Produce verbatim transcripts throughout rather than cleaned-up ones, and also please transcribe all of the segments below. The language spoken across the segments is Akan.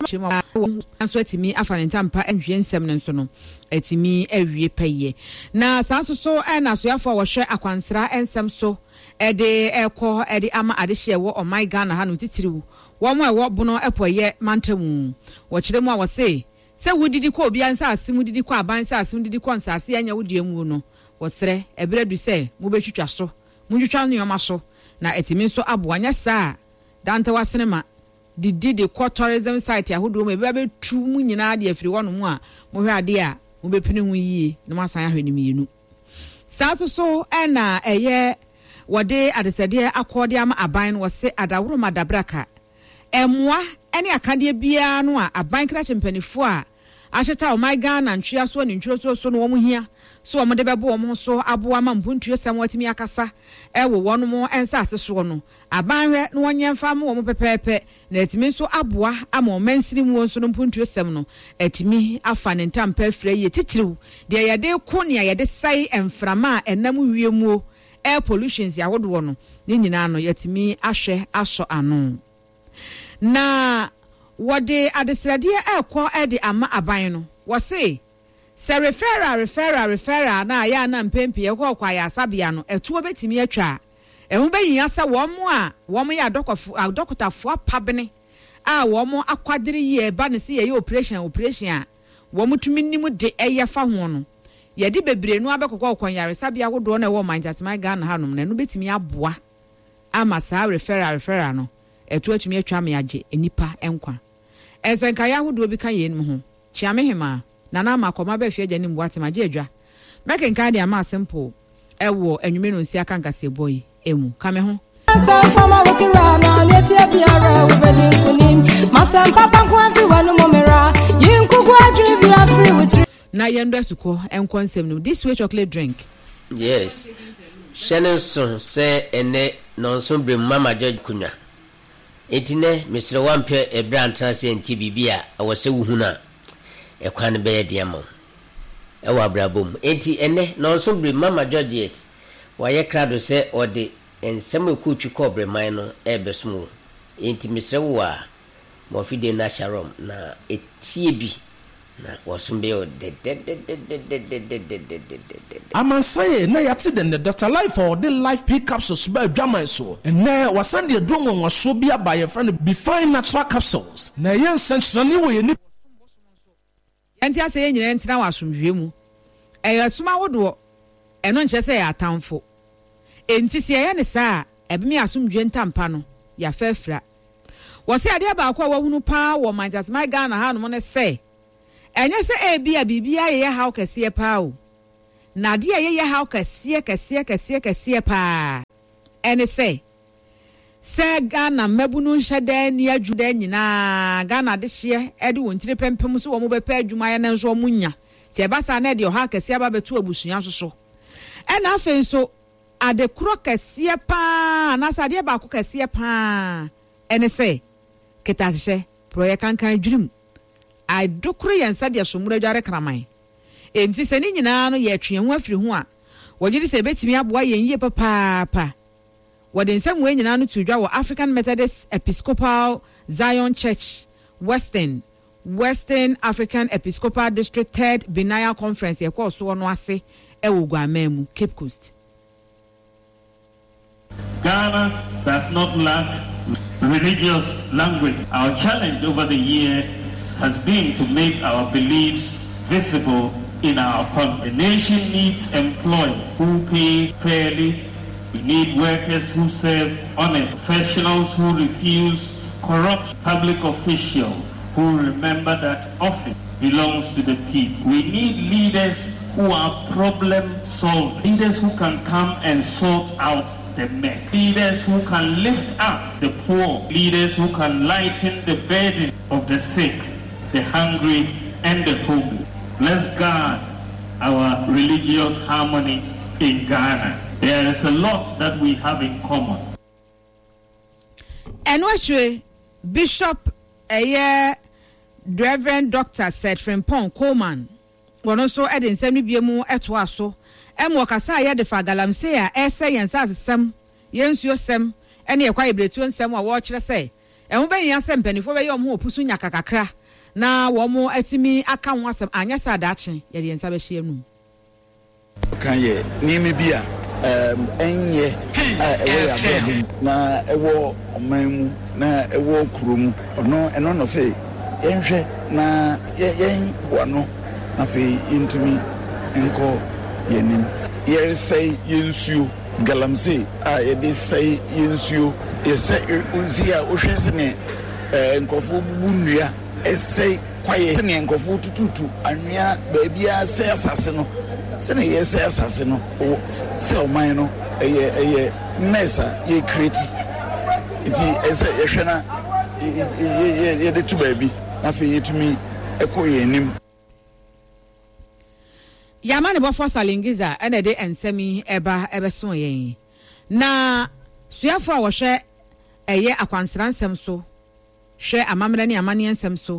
chima anso etimi afanentampa enhwe nsem ne nso no etimi awie peye na sanso so na so yafo wo hwe akwansra ensem so ede ekọ ede ama adehye wo o my Ghana ha no titiriwu wo mo ewo bono epoye mantamu wo kiremu a wo se se wudidi ko obi ansa asem wudidi ko abansa asem wudidi ko nsase anya wudie mu no wo sere ebredu se mo betwitwa so mo twitwa no yoma so na etimi nso aboanya saa dante wasenema didi de tourism site ahodo me be tu mu nyina de afiri wono mu a mo hwe ade a mo bepini hu yie na masan ahwe ni mienu saso so na eye wode adesede akode ama aban wo se adaworo madabraka emwa ene akade bia no a aban kra chempanifo a ahyeta o my Ghana ntwea so ne ntwero so so no wo mu hia so wo de bebo wo mo so aboa ma mpuntuo sam watimi akasa ewo wono mo ensa aseso no abanhwe no wonyemfa mo wo mo pepepe na etimi so aboa ama mansiri mu wonso no mpuntuo sam no etimi afa ne ntampa afre ye titiriw de yede ko ne yede sai emframa enam wiemu air pollutions ya wodo no ne nyina no yetimi ahwe aso ano na wode adesrade ekọ ede ama aban no wo se se refera refera refera na ya na mpempi ekọ kwa ya sabia no etuo betimi atwa ehun beyin asa wo mo a wo mo ya dokofo adokotafo apabene a wo mo akwadere ye ba ne se ye operation operation a wo mo tumi nimu de eye fa ho no ye de bebre no abekokọ kwanyare sabia wodo na wo manchasma Ghana hanom na no betimi aboa ama sa refera refera no etuo tumi atwa me age enipa enkwa ezenka ya hodo bi kan ye nim ho chiame hema na na makoma ba fie gani mbuate maje adwa mekenka dia ma simple ewo enwume no nsi aka nkase boy emu kame ho na yendo asuko enkonsem no this way chocolate drink yes Shannon say ene nonso bre mama George kunya etine Mister Wampe e brand transit T B B a awose wuhuna e kwan be ye de ma e wa brabom enti ene nonso bre mama George wa ye krado se ode ensem ekutwi kobre man no e besumu enti Mister Wa mo fide na sharom na etie bi na wasumbe o de de de de de de de de de de de amansaye na yati de ne Doctor Life or the life pick capsules ba dwaman so na wasande drongo nwaso bia ba ye friend be fine natural capsules na yen sentrani wo ye ni enti ase ye nyina entina wasumhwe mu eyo suma wodo eno nche se ya atamfo enti se ye ne saa ebemi asumdwe ntampa no ya fafra wose ade ba akwa wahunu pa wo Manchester Ghana ha no ne se enye se ebia bibia ye ha okese pa o na de ye ye ha okese kese kese kese pa ene se se Ghana mabunu nhada ni adwuda nyina Ghana de hye ede wontire pempem so wo mo bepa adwuma ya na nso munya ti e basa na de ha kese aba betu abusua soso ena afen so ade kro kese pa na sa de ba ko kese pa ene se ketashe proye kankan dwurim I dokure yansa de asomura dware kraman enti se ni nyina no ye twen ho afiri ho a wogiri se betimi aboa yen ye papa pa wode nsem we nyina no tudwa wo African Methodist Episcopal Zion Church Western Western African Episcopal District third Benaya Conference e ko so no ase e wo Guamemu Cape Coast. Ghana does not lack religious language. Our challenge over the year has been to make our beliefs visible in our country. The nation needs employees who pay fairly. We need workers who serve honest, professionals who refuse corrupt, public officials who remember that office belongs to the people. We need leaders who are problem solvers, leaders who can come and sort out the mess, leaders who can lift up the poor, leaders who can lighten the burden of the sick, the hungry, and the homeless. Let's guard our religious harmony in Ghana. There is a lot that we have in common. And what Bishop Aye Reverend Doctor said from Pon Coleman, one also adding semi biemu etwaso, and wakasa ya de fagalam say, essay and says some, yens your sem, and ye quite bretu and some watch say. ehun ben ya se mpanifo be ye omo opusu nya kakakra na wo mo atimi aka ho asem anya sa daache ye de nsa be hye anu kan ye ni me bia um enye ewe ya na ewo omanmu na ewo kuromu ono eno no say yenhwe na yen boano na fe intumi enko yenim yer say yensuo galamse a ye de say yensuo ye say unzia o hwese ne enkofo bubunua esay kwaye ne enkofo tututu anua baabia say asase no se ne ye say asase no se o man no eye eye mesa ye create iti ese ye hwena ye ye de tu baabi na fe yetumi eko ye nim Yamane bofo salingiza ene de ensemi eba ebeso yen na suafo a wo hwe eye akwansra nsem so hwe amamre ne amane nsem so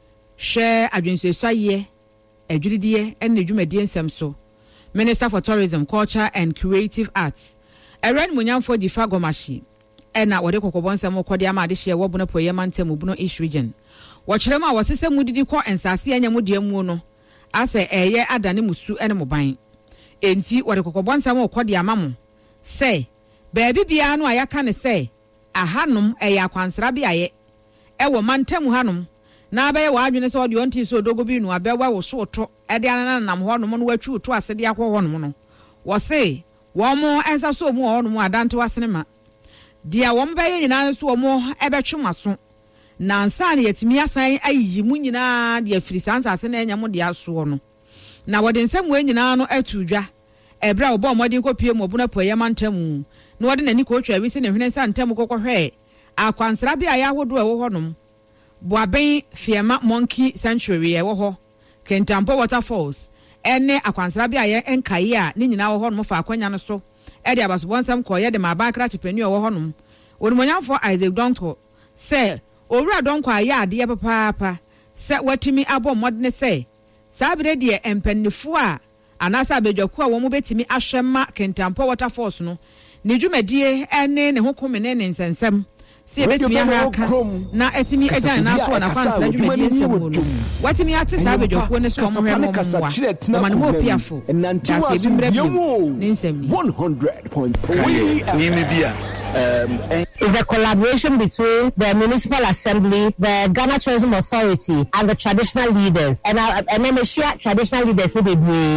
hwe adwensuesuaye adwuridie ene adwumadie nsem so Minister for Tourism, Culture and Creative Arts Eren Munyamfo Difa Gomashi ena wode kokobon nsem okode ama de hye wo bono poyema ntem buno East Region wo kyerema wo sese mudidi kɔ ensase anya mudie mu no ase eye adane musu ene moban enti wode kokobon nsem okode ama mo se baabi bia no ayaka ne se ahanom eye akwansra bia ye ewo mantam hanom na abaye wadwene se ode onti so dogo bi no abewa wo so to ede ananam honom no watwu to asede akɔ honom no wo se wo mo ensa so mu honom adante wasene ma dia wo mbaye nyina so wo mo ebetwe maso na nsa ne yetimi asan ayi mu nyina de afiri sansase na enya mo de aso no na wode nsam we nyina no atudwa ebra wo bo modin kopie mo buna poye mantam na wode nani ko twa wi se ne hwene nsa ntam kokɔhwɛ akwansra bi aya hodo ewo honom boaben fiema monkey sanctuary ewo ho Kentampo Waterfalls ene akwansra bi aya enkaye a ne nyina wo honom fa akwanya no so e de abasobonsam koye de mabakra chepenu wo honom wonimonyamfo Isaac Donko se owura Donko aya ade papa se watimi abo modne se sabire de empannifo a anasa abedwaku a wo mo betimi ahwema Kentampo Waterfalls no ne dwumadie ene ne hokome ne ne nsensem se betimi ahaka na etimi ejan na so na kwansra dwumadie nsem no watimi ate sa abedwaku ne so mo hwe mo mo ma no mo piafo da se bi mbre bi ne nsem ni one hundred point three ni me bia um is a collaboration between the Municipal Assembly, the Ghana Tourism Authority, and the traditional leaders. And I and I'm sure traditional leaders will be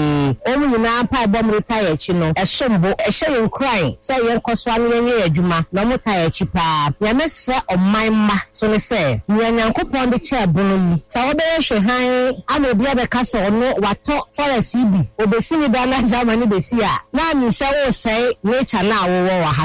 only now pa bom retire chino. A sombo, a shame crying. Say young Koswani and Yajuma, no more tire chipa. Yamesa or my ma, so they say. You are now upon the chair, Bonnie. Sawabe Shahai, I will be at the castle or no, what talk for a C B. Or the Sini Dana Germany, the Sia. Now you shall say, nature now,